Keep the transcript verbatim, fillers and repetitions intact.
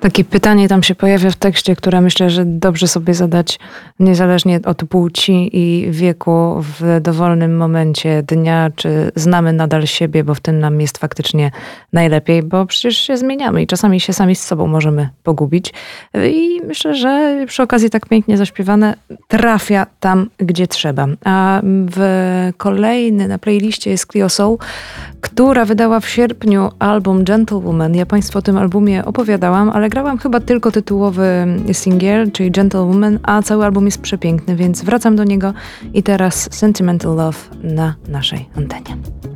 Takie pytanie tam się pojawia w tekście, które myślę, że dobrze sobie zadać niezależnie od płci i wieku w dowolnym momencie dnia, czy znamy nadal siebie, bo w tym nam jest faktycznie najlepiej, bo przecież się zmieniamy i czasami się sami z sobą możemy pogubić. I myślę, że przy okazji tak pięknie zaśpiewane trafia tam, gdzie trzeba. A w kolejny na playliście jest Cleo Sol, która wydała w sierpniu album Gentlewoman. Ja Państwu o tym albumie opowiadałam, ale grałam chyba tylko tytułowy singiel, czyli Gentlewoman, a cały album jest przepiękny, więc wracam do niego i teraz Sentimental Love na naszej antenie.